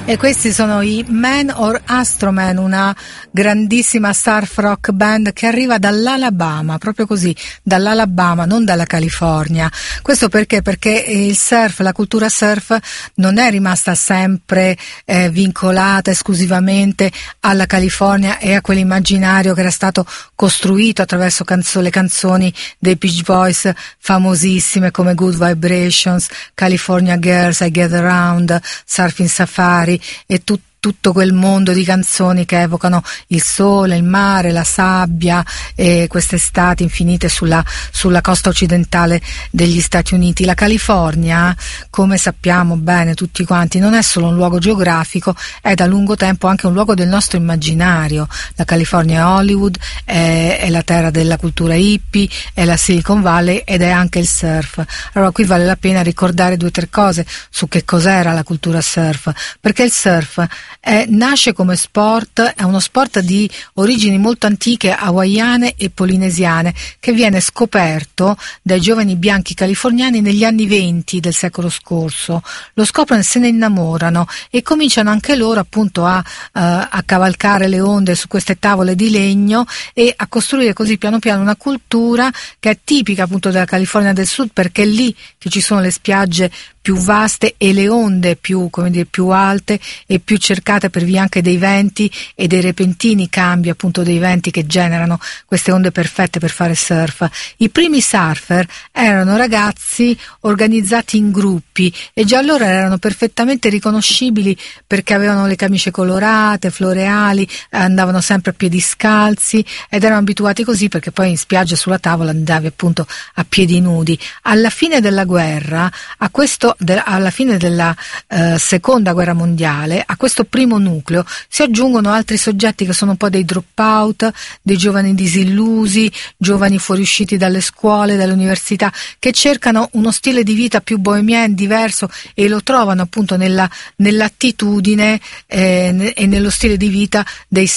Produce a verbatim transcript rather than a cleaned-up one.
E questi sono i Man or Astroman, una grandissima surf rock band che arriva dall'Alabama, proprio così, dall'Alabama, non dalla California. Questo perché? Perché il surf, la cultura surf non è rimasta sempre eh, vincolata esclusivamente alla California e a quell'immaginario che era stato costruito attraverso canzo- le canzoni dei Beach Boys famosissime come Good Vibrations, California Girls, I Get Around, Surfing Safari e tutto tutto quel mondo di canzoni che evocano il sole, il mare, la sabbia e queste estati infinite sulla, sulla costa occidentale degli Stati Uniti. La California, come sappiamo bene tutti quanti, non è solo un luogo geografico, è da lungo tempo anche un luogo del nostro immaginario. La California è Hollywood, è, è la terra della cultura hippie, è la Silicon Valley ed è anche il surf. Allora qui vale la pena ricordare due o tre cose su che cos'era la cultura surf, perché il surf Eh, nasce come sport, è uno sport di origini molto antiche, hawaiane e polinesiane, che viene scoperto dai giovani bianchi californiani negli anni venti del secolo scorso. Lo scoprono e se ne innamorano e cominciano anche loro appunto a, uh, a cavalcare le onde su queste tavole di legno e a costruire così piano piano una cultura che è tipica appunto della California del Sud, perché è lì che ci sono le spiagge più vaste e le onde più, come dire, più alte e più cercate per via anche dei venti e dei repentini cambi appunto dei venti che generano queste onde perfette per fare surf. I primi surfer erano ragazzi organizzati in gruppi e già allora erano perfettamente riconoscibili perché avevano le camicie colorate, floreali, andavano sempre a piedi scalzi ed erano abituati così perché poi in spiaggia sulla tavola andavi appunto a piedi nudi. Alla fine della guerra, a questo De, alla fine della eh, seconda guerra mondiale, a questo primo nucleo si aggiungono altri soggetti che sono un po' dei drop out, dei giovani disillusi, giovani fuoriusciti dalle scuole, dalle università, che cercano uno stile di vita più bohemien, diverso, e lo trovano appunto nella, nell'attitudine eh, e nello stile di vita dei